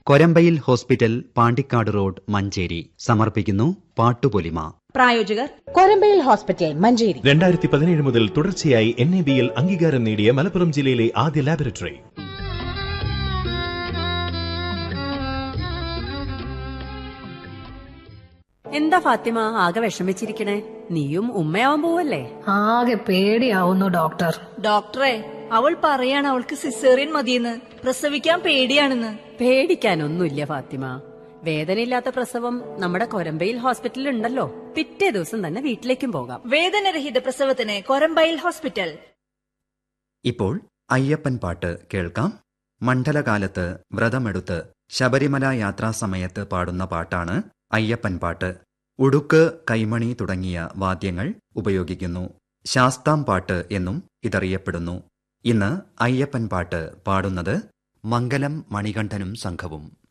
Korambayil hospital, Pandikkad road, Manjeri സമർപ്പിക്കുന്നു പാട്ടുപൊലിമ. പ്രായോജകർ Korambayil hospital, Manjeri. 2017 മുതൽ തുടർച്ചയായി NABL അംഗീകാരം നേടിയ മലപ്പുറം ജില്ലയിലെ ആദ്യ ലാബറട്ടറി. എന്താ ഫാത്തിമ ആകെ വിഷമിച്ചിരിക്കണേ? നീയും ഉമ്മയാവാൻ പോവല്ലേ? ആകെ പേടിയാവുന്നു ഡോക്ടർ. ഡോക്ടറെ, അവൾ പറയാണ് അവൾക്ക് സിസേറിയൻ മതിയെന്ന്. പ്രസവിക്കാൻ പേടിയാണെന്ന്. പേടിക്കാനൊന്നുമില്ല ഫാത്തിമ. വേദനയില്ലാത്ത പ്രസവം നമ്മുടെ കൊരമ്പയിൽ ഹോസ്പിറ്റലിൽ ഉണ്ടല്ലോ. പിറ്റേ ദിവസം തന്നെ വീട്ടിലേക്കും പോകാം. വേദനരഹിത പ്രസവത്തിന് കൊരമ്പയിൽ ഹോസ്പിറ്റൽ. ഇപ്പോൾ അയ്യപ്പൻ പാട്ട് കേൾക്കാം. മണ്ഡലകാലത്ത് വ്രതമെടുത്ത് ശബരിമല യാത്രാസമയത്ത് പാടുന്ന പാട്ടാണ് അയ്യപ്പൻ പാട്ട്. ഉടുക്ക്, കൈമണി തുടങ്ങിയ വാദ്യങ്ങൾ ഉപയോഗിക്കുന്നു. ശാസ്താം പാട്ട് എന്നും ഇതറിയപ്പെടുന്നു. ഇന്ന് അയ്യപ്പൻ പാട്ട് പാടുന്നത് മംഗലം മണികണ്ഠനും സംഘവും.